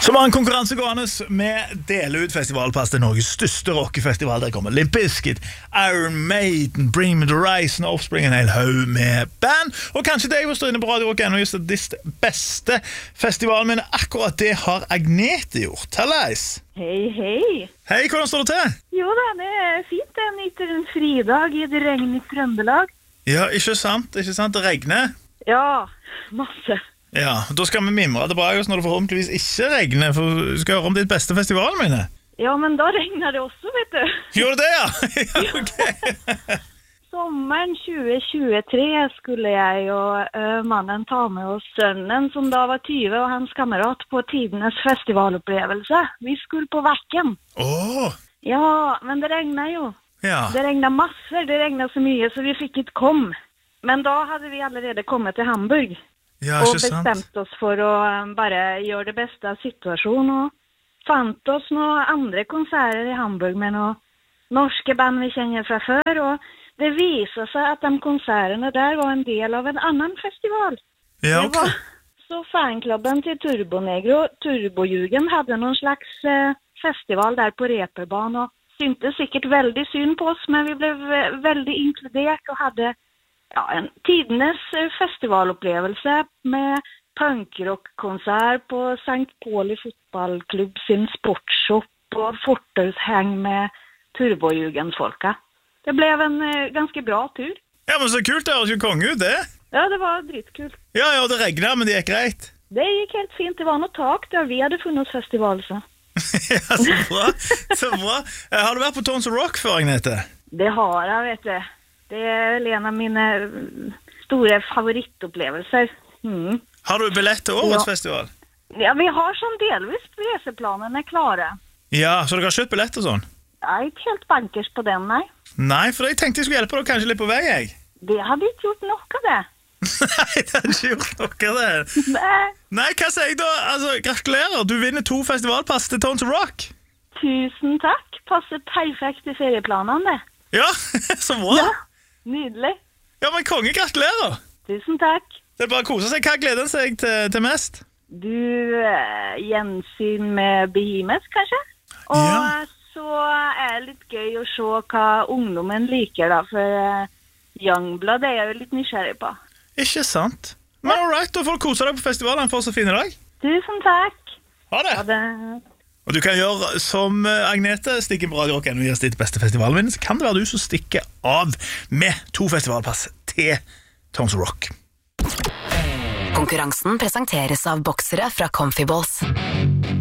Som har en konkurranse gående med deler ut festivalpass til Norges største rockefestival. Der kommer Limp Bizkit, Iron Maiden, Bring Me The Horizon, Offspring, en hel haug med band. Og kanskje det jeg står inne på Radio Rock ennå just det beste festivalen, men akkurat det har Agnete gjort. Hallais! Hei, hei. Hei, hvordan står det til? Jo da, det er fint. Jeg nyter en fridag i det regn i Trøndelag. Ja, ikke sant? Det regner? Ja, masse. Ja, da skal vi mimre det bra når det forhåpentligvis ikke regner, for vi skal høre om ditt beste festivalminne. Ja, men da regner det også, vet du. Gjør det, ja? Ja, ok. Sommeren 2023 skulle jeg og mannen ta med oss sønnen, som da var 20, og hans kamerat på tidenes festivalopplevelse. Vi skulle på Vakken. Ja, men det regnet jo. Ja. Det regnet masse, det regnet så mye, så vi fikk ikke kom. Men da hadde vi allerede kommet til Hamburg. Ja, og bestemte oss for å bare gjøre det beste av situasjonen, og fant oss noen andre konserter i Hamburg med noen norske band vi kjenner fra før, og det viser seg at de konsertene der var en del av en annen festival. Ja, ok. Så fanklubben til Turbonegro, Turbojugend, hadde noen slags festival der på Reeperbahn, og syntes sikkert veldig synd på oss, men vi ble veldig inkludert og hadde en tidenes festivalopplevelse med punkrock-konsert på St. Pauli fotballklubb sin sportshop og fortausheng med Turbojugend-folka. Det ble en ganske bra tur. Ja, men så kult, det høres jo konge ut, det. Ja, det var dritkult. Ja, det regnet, men det gikk greit. Det gikk helt fint. Det var noe tak der vi hadde funnet oss festival, så. Ja, så bra. Så bra. Har du vært på Tons of Rock før, Agnete? Det har jeg, vet du. Det er en av mine store favorittopplevelser. Har du billett til årets festival? Ja, vi har sånn delvis reseplanene klare. Ja, så dere har kjøpt billett og sånn? Jeg er ikke helt bankers på den, nei. Nei, for jeg tenkte jeg skulle hjelpe deg kanskje litt på vei, jeg. Det hadde ikke gjort noe av det. Nei, det hadde ikke gjort noe av det. Nei, hva sier jeg da? Altså, gratulerer, du vinner 2 festivalpass til Tons of Rock. Tusen takk. Passer perfekt i ferieplanene, det. Ja, så bra. Ja. Nydelig. Ja, men konge, gratulerer. Tusen takk. Det er bare å kose seg. Hva gleder han seg til mest? Du, gjensyn med Behemoth, kanskje? Og så er det litt gøy å se hva ungdommen liker da, for Youngblood er jeg jo litt nysgjerrig på. Ikke sant? Men all right, da får du kose deg på festivalen for så fine dag. Tusen takk. Ha det. Ha det. Og du kan gjøre som Agnete, stikke på Radio Rock og gi oss ditt beste festivalminne, så kan det være du som stikker av med 2 festivalpass til Tons of Rock. Konkurransen presenteres av boksere fra Comfy Balls.